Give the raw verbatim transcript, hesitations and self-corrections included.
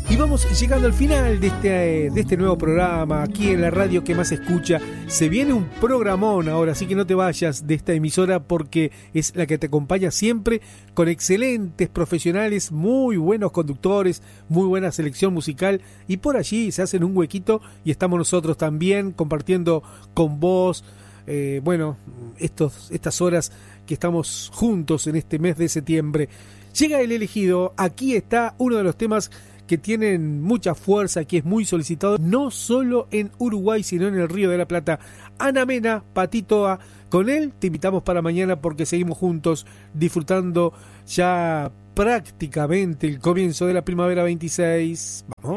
Y vamos llegando al final de este, de este nuevo programa, aquí en la radio que más se escucha. Se viene un programón ahora, así que no te vayas de esta emisora porque es la que te acompaña siempre con excelentes profesionales, muy buenos conductores, muy buena selección musical. Y por allí se hacen un huequito y estamos nosotros también compartiendo con vos, eh, bueno, estos, estas horas que estamos juntos en este mes de septiembre. Llega el elegido, aquí está uno de los temas que tienen mucha fuerza, que es muy solicitado, no solo en Uruguay, sino en el Río de la Plata. Ana Mena, Patitoa, con él te invitamos para mañana porque seguimos juntos disfrutando ya prácticamente el comienzo de la primavera veintiséis. Vamos.